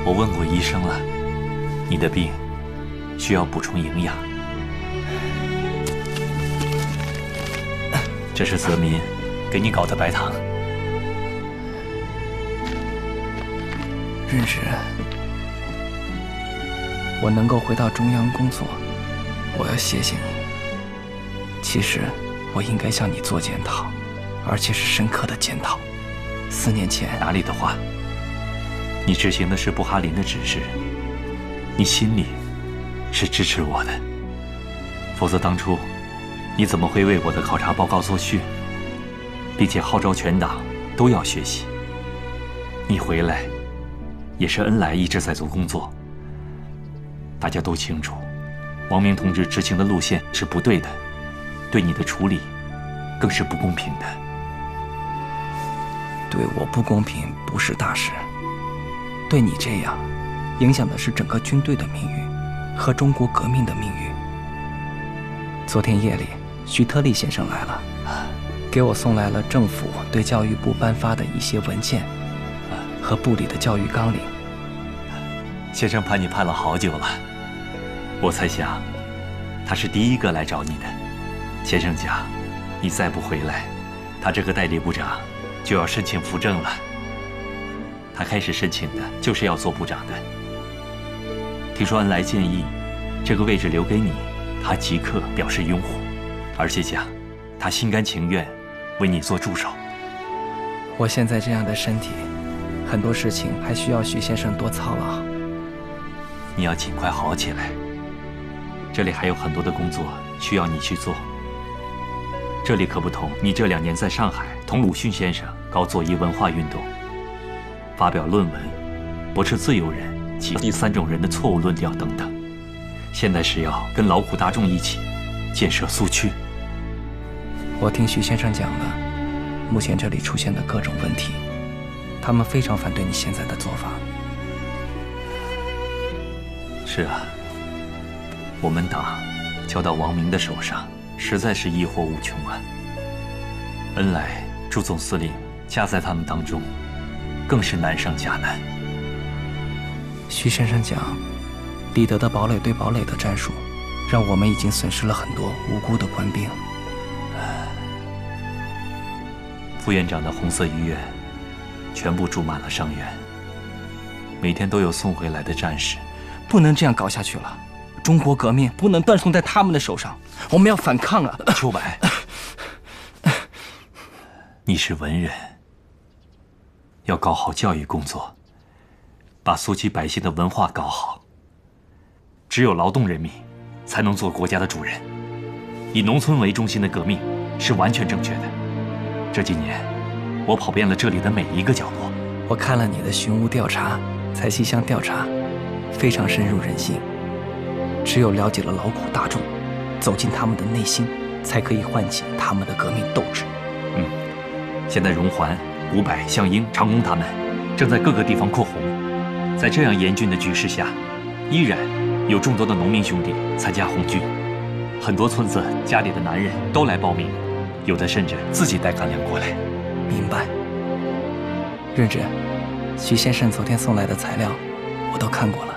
我问过医生了，你的病需要补充营养。这是泽民给你搞的白糖。 任之，我能够回到中央工作，我要谢谢你。其实我应该向你做检讨，而且是深刻的检讨。4年前哪里的话，你执行的是布哈林的指示，你心里是支持我的，否则当初你怎么会为我的考察报告作序，并且号召全党都要学习？你回来也是恩来一直在做工作，大家都清楚，王明同志执行的路线是不对的，对你的处理更是不公平的。 对我不公平不是大事，对你这样，影响的是整个军队的命运和中国革命的命运。昨天夜里，徐特立先生来了，给我送来了政府对教育部颁发的一些文件和部里的教育纲领。 先生盼你盼了好久了，我猜想他是第一个来找你的。先生讲，你再不回来，他这个代理部长就要申请扶正了。他开始申请的就是要做部长的。听说恩来建议这个位置留给你，他即刻表示拥护，而且讲他心甘情愿为你做助手。 我现在这样的身体，很多事情还需要许先生多操劳。 你要尽快好起来，这里还有很多的工作需要你去做。这里可不同，你这2年在上海同鲁迅先生搞左翼文化运动，发表论文，驳斥自由人及第3种人的错误论调等等。现在是要跟劳苦大众一起建设苏区。 我听徐先生讲了，目前这里出现的各种问题，他们非常反对你现在的做法。 是啊，我们党交到王明的手上，实在是疑惑无穷啊。恩来朱总司令夹在他们当中，更是难上加难。 徐先生讲，李德的堡垒对堡垒的战术，让我们已经损失了很多无辜的官兵。 副院长的红色医院全部住满了伤员，每天都有送回来的战士。 不能这样搞下去了，中国革命不能断送在他们的手上，我们要反抗啊！ 秋白，你是文人，要搞好教育工作，把苏区百姓的文化搞好。只有劳动人民才能做国家的主人，以农村为中心的革命是完全正确的。这几年，我跑遍了这里的每一个角落。 我看了你的寻乌调查、采西乡调查，非常深入人心。只有了解了劳苦大众，走进他们的内心，才可以唤起他们的革命斗志。 现在荣环、伍佰、项英、长工他们正在各个地方扩红，在这样严峻的局势下，依然有众多的农民兄弟参加红军，很多村子家里的男人都来报名，有的甚至自己带干粮过来。 明白。任之，徐先生昨天送来的材料，我都看过了。